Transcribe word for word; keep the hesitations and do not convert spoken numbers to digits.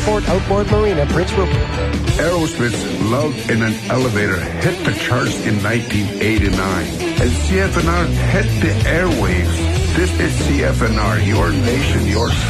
Airport Outboard Marina, Prince Rupert. Aerosmith's Love in an Elevator hit the charts in nineteen eighty-nine. And C F N R hit the airwaves. This is C F N R, your nation, your